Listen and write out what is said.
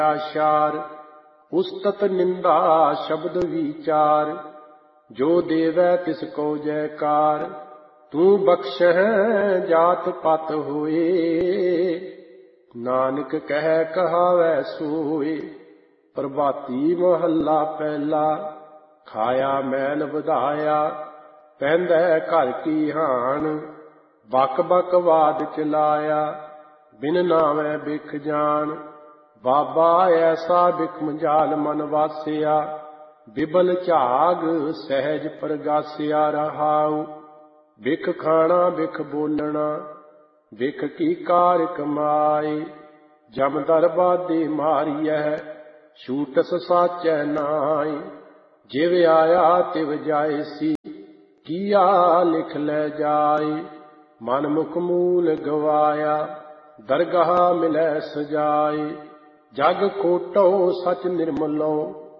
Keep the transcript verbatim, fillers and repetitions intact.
आशार, उस्तत निंदा शब्द विचार, जो देवै तिसको जयकार। तू बख्शह जात पत होए, नानक कह कहावै सोए। प्रभाती महला पहला, खाया मैल ਵਧਾਇਆ, ਪੈਂਦਾ ਘਰ ਕੀ ਹਾਣ। ਬਕ ਬਕ ਵਾਦ ਚਲਾਇਆ, ਬਿਨ ਨਾਵੇਂ ਬਿਖ ਜਾਣ। ਬਾਬਾ ਐਸਾ ਬਿਖ ਮੰਜਾਲ ਮਨ ਵਾਸਿਆ, ਬਿਬਲ ਝਾਗ ਸਹਿਜ ਪ੍ਰਗਾਸਿਆ ਰਹਾਉ। ਬਿਖ ਖਾਣਾ ਬਿਖ ਬੋਲਣਾ, ਬਿਖ ਕੀ ਕਾਰ ਕਮਾਏ। ਜਮ ਦਰਬਾਦੇ ਮਾਰੀਐ, ਛੂਟਸ ਸਾਚੈ ਨਾਇ। ਜਿਵ ਆਇਆ ਤਿਵ ਜਾਇਸੀ, ਕੀਆ ਲਿਖ ਲੈ ਜਾਏ। ਮਨ ਮੁਖ ਮੂਲ ਗਵਾਇਆ, ਦਰਗਾਹ ਮਿਲੈ ਸਜਾਏ। ਜਗ ਖੋਟੋ ਸਚ ਨਿਰਮਲੋ,